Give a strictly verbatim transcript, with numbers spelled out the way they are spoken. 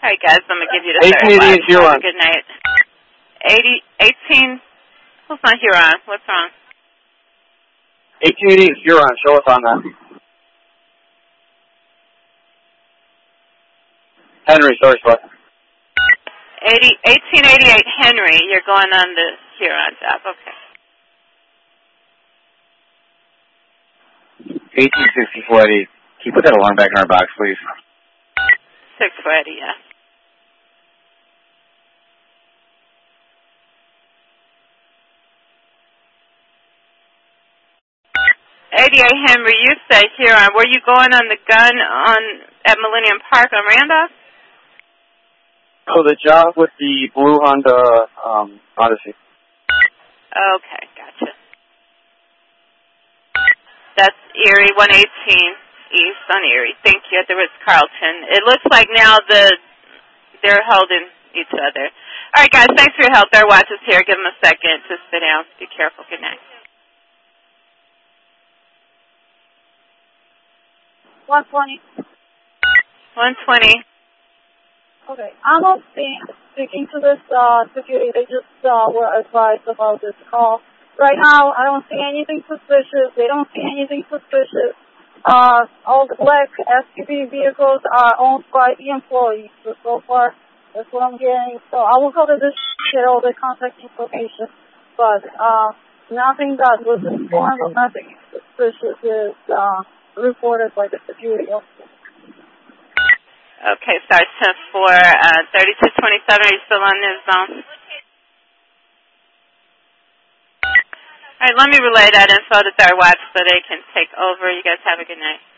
right, guys, I'm going to give you the third eighteen eighty-eight watch. Huron. Have a good night. eighty, eighteen, who's on Huron? What's wrong? eighteen eighty-eight Huron, show us on that. Henry, sorry, what? eighteen eighty-eight Henry, you're going on the Huron job. Okay. eighteen sixty-four Eddie. Can you put that alarm back in our box, please? Six for Eddie, yeah. eighty-eight Henry, you say Huron. Were you going on the gun on at Millennium Park on Randolph? Oh, the job with the blue Honda um, Odyssey. Okay, gotcha. That's Erie, one eighteen East on Erie. Thank you. At the Ritz-Carlton. It looks like now the they're holding each other. All right, guys, thanks for your help. Their watch is here. Give them a second to sit down. Be careful. Good night. one twenty. one twenty. Okay, I'm not speaking, speaking to this uh, security. They just uh, were advised about this call. Right now, I don't see anything suspicious. They don't see anything suspicious. Uh, all the black S U V vehicles are owned by the employees. So, so far, that's what I'm getting. So I will go to this share all the contact information. But uh, nothing that was informed of nothing suspicious is uh, reported by the security officer. Okay, Sergeant for uh, thirty-two twenty-seven. Are you still on this zone? All right, let me relay that info to Third Watch so they can take over. You guys have a good night.